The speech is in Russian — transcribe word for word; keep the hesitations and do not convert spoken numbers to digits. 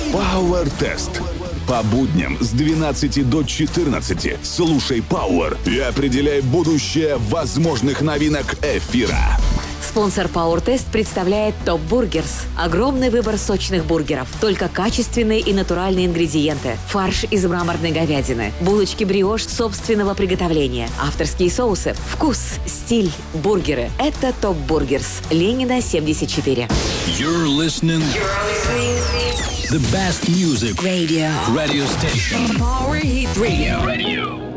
Power Test. По будням с двенадцати до четырнадцати слушай Power и определяй будущее возможных новинок эфира. Спонсор Power Test представляет Top Burgers. Огромный выбор сочных бургеров. Только качественные и натуральные ингредиенты. Фарш из мраморной говядины. Булочки бриош собственного приготовления. Авторские соусы. Вкус, стиль, бургеры. Это Top Burgers. Ленина, семьдесят четыре. You're listening. You're listening. The best music. Radio. Radio station. Power Hit Radio. Radio.